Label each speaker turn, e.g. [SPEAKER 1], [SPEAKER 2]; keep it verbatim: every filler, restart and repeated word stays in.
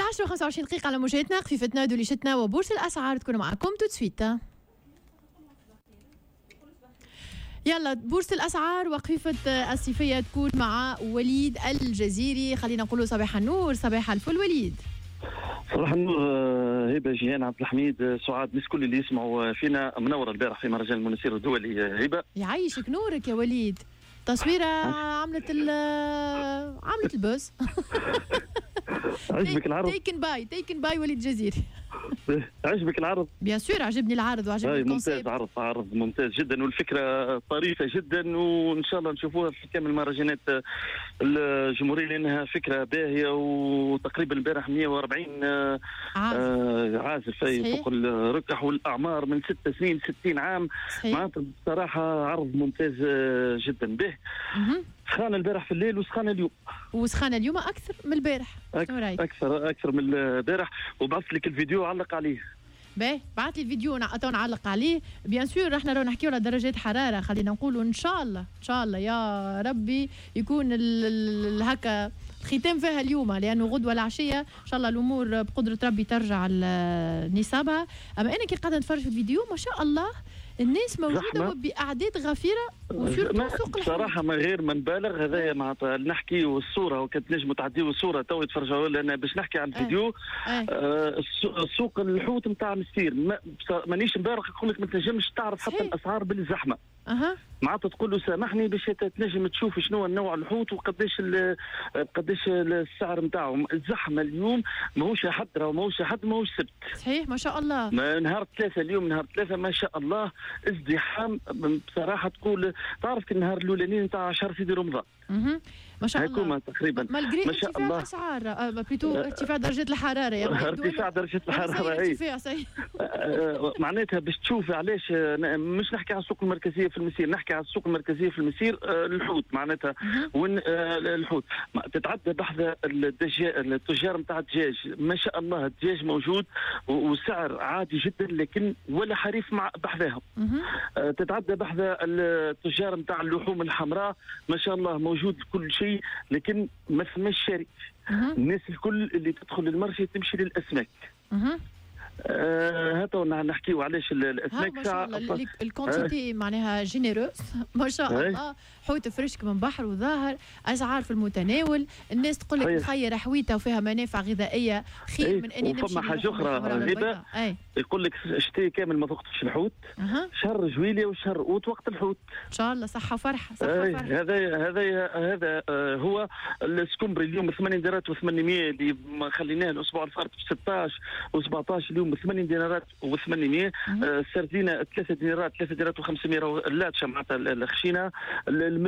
[SPEAKER 1] العاشرة وخمسة وعشرين دقيقة على موجاتنا، خفيفتنا دوليشتنا وبورصة الأسعار تكون معكم تو سويت. يلا بورصة الأسعار وقفة الصيفية تكون مع وليد الجزيري. خلينا نقول صباح النور، صباح الفل وليد.
[SPEAKER 2] صباح النور هبه، جيهان، عبد الحميد، سعاد، الناس كل اللي يسمعوا فينا. منور البارح في مهرجان المناسير الدولي هبه.
[SPEAKER 1] يعيشك نورك يا وليد. تصويره عملت ال عملت البوس.
[SPEAKER 2] عجبك العرض؟
[SPEAKER 1] تيكن باي تيكن باي وليد جزيري.
[SPEAKER 2] عجبك العرض؟
[SPEAKER 1] بيان سور عجبني العرض وعجبني
[SPEAKER 2] الكونسيبت. ممتاز، عرض عرض ممتاز جدا، والفكره طريفه جدا، وان شاء الله نشوفوها في كامل المهرجانات الجمهوريه لانها فكره باهيه. وتقريبا البارح مئة وأربعين عازف, عازف فوق الركح والاعمار من ست سنين ستين عام. معناتها بصراحه عرض ممتاز جدا به. سخانه البارح في الليل وسخانه اليوم،
[SPEAKER 1] وسخانه اليوم اكثر من البارح.
[SPEAKER 2] اكثر اكثر من البارح. وبعث لك الفيديو علق عليه.
[SPEAKER 1] باهي بعث لي الفيديو تو نعلق عليه. بيان سور احنا لو نحكيو على درجات حراره، خلينا نقولوا ان شاء الله ان شاء الله يا ربي يكون هكا الختام فيها اليوم، لانه غدوه العشيه ان شاء الله الامور بقدره ربي ترجع لنصابها. اما انا كي قاعده نتفرج في الفيديو ما شاء الله الناس موجوده باعداد غفيره وسورتو سوق الحوت.
[SPEAKER 2] بصراحه من غير ما نبالغ هذايا معناتها نحكي والصوره وكانت نجموا تعديوا الصوره تو يتفرجوا لنا باش نحكي على الفيديو.
[SPEAKER 1] أه.
[SPEAKER 2] آه سوق الحوت نتاع مسير ما مانيش نبالغ نقول لك ما تنجمش تعرف حتى الاسعار بالزحمه.
[SPEAKER 1] اها
[SPEAKER 2] معناتها تقول له سامحني باش تنجم تشوف شنو النوع الحوت وقداش قداش السعر نتاعهم. الزحمه اليوم ماهوش حد، راه ماهوش حد، ماهوش سبت.
[SPEAKER 1] صحيح ما شاء الله.
[SPEAKER 2] ما نهار ثلاثه اليوم نهار ثلاثه ما شاء الله ازدحام بصراحه. تقول تعرف النهار الاولاني نتاع عشرة سيدي رمضان.
[SPEAKER 1] اها ما شاء الله.
[SPEAKER 2] هكوما تقريبا
[SPEAKER 1] ما شاء الله. ارتفاع الاسعار بلوتو ارتفاع درجه الحراره يعني
[SPEAKER 2] ارتفاع درجه الحراره.
[SPEAKER 1] ارتفاع صحيح.
[SPEAKER 2] معناتها باش تشوف علاش مش نحكي على السوق المركزيه في المسير، نحكي على السوق المركزيه في المسير. الحوت معناتها وين الحوت تتعدى بحذا التجار نتاع الدجاج. ما شاء الله الدجاج موجود وسعر عادي جدا، لكن ولا حريف مع بحذاهم. تتعدى بحذا التجار نتاع اللحوم الحمراء. ما شاء الله موجود كل شيء، لكن ما ثماش شاري. الناس الكل اللي تدخل للمرشي تمشي للاسماك. آه هاتو نحكيو علاش الاسماك.
[SPEAKER 1] ما شاء الله الكونتيتي معناها جينيروس ما شاء الله. حوت فريشك من بحر وظاهر، اسعار في المتناول. الناس تقول لك نخير حويته وفيها منافع غذائيه خير من اني نمشي.
[SPEAKER 2] فما حاجه اخرى هبه يقول لك شتي كامل ما ذقتش الحوت.
[SPEAKER 1] أه.
[SPEAKER 2] شهر جويليه وشهر اوت وقت الحوت.
[SPEAKER 1] ان شاء الله صحه وفرحه صحه وفرحه.
[SPEAKER 2] هذا هذا هذا هو السكمبري اليوم ثمانية دينارات وثمانمائة اللي خليناه الاسبوع الفارط ستطاش وسبعطاش، اليوم ثمانية دينارات وثمانمائة. السردينه ثلاثة دينارات ثلاثة دينارات وخمسمائة اللاتشه معناتها الخشينه.